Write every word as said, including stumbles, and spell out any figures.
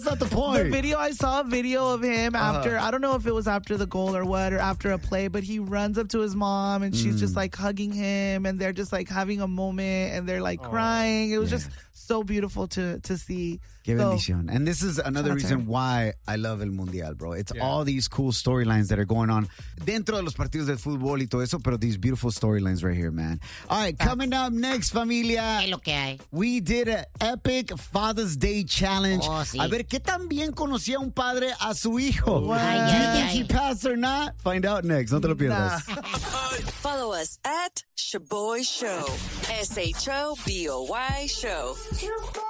That's not the point. The video, I saw a video of him after, uh-huh. I don't know if it was after the goal or what, or after a play, but he runs up to his mom and she's mm. just like hugging him and they're just like having a moment and they're like oh. crying. It was yeah. just so beautiful to to see. Qué so, bendición. And this is another reason why I love El Mundial, bro. It's yeah. all these cool storylines that are going on dentro de los partidos del fútbol y todo eso, pero these beautiful storylines right here, man. All right, coming up next, familia. ¿Qué lo que hay? We did an epic Father's Day challenge. Oh, sí. A ver, ¿qué tan bien conocía un padre a su hijo? Oh, ay, Do you ay, think ay. he passed or not? Find out next. No te lo pierdas. Nah. Follow us at Shaboy Show. S H O B O Y Show.